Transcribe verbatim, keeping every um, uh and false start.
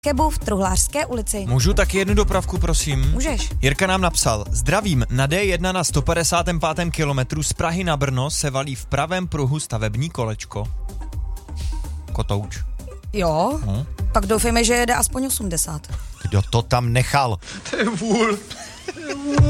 Kebu v Truhlářské ulici. Můžu taky jednu dopravku, prosím? Můžeš. Jirka nám napsal: zdravím, na D jedna na sto padesátém pátém kilometru z Prahy na Brno se valí v pravém pruhu stavební kolečko. Kotouč. Jo, Hm? tak doufejme, že jede aspoň osmdesát. Kdo to tam nechal? To je vůl.